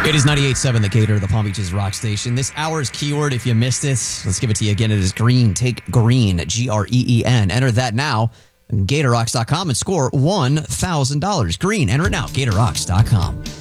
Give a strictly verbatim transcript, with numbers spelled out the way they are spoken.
It is ninety-eight point seven The Gator, the Palm Beaches rock station. This hour's keyword, if you missed it, let's give it to you again. It is green. Take green, G R E E N. Enter that now at gator rocks dot com and score one thousand dollars. Green, enter it now, gator rocks dot com.